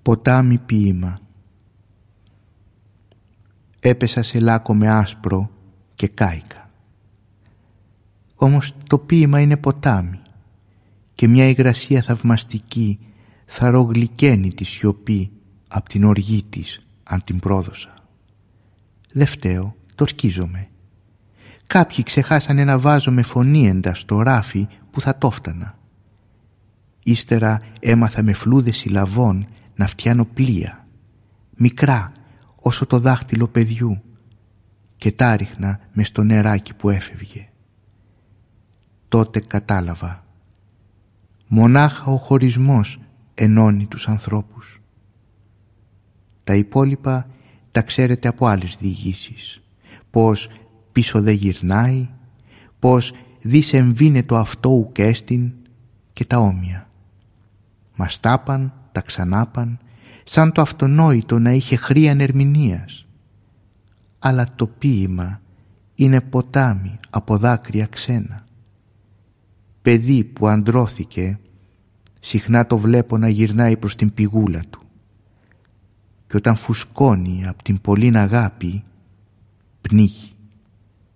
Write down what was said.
Ποτάμι ποίημα. Έπεσα σε λάκκο με άσπρο και κάηκα. Όμως το ποίημα είναι ποτάμι και μια υγρασία θαυμαστική θα ρογλυκαίνει τη σιωπή απ' την οργή της αν την πρόδωσα. Δε φταίω, το ορκίζομαι. Κάποιοι ξεχάσανε να βάζω με φωνήεντα στο ράφι που θα το φτανα. Ύστερα έμαθα με φλούδες συλλαβών να φτιάνω πλοία, μικρά όσο το δάχτυλο παιδιού, και τα ρίχνα μες στο νεράκι που έφευγε. Τότε κατάλαβα. Μονάχα ο χωρισμός ενώνει τους ανθρώπους. Τα υπόλοιπα τα ξέρετε από άλλες διηγήσεις. Πως πίσω δεν γυρνάει, πως δις εμβήνε το αυτό ουκέστην και τα όμοια. Μας τάπαν, τα ξανάπαν, σαν το αυτονόητο να είχε χρίαν ερμηνείας. Αλλά το ποίημα είναι ποτάμι από δάκρυα ξένα. Παιδί που αντρώθηκε, συχνά το βλέπω να γυρνάει προς την πηγούλα του. Και όταν φουσκώνει από την πολλήν αγάπη, πνίγει.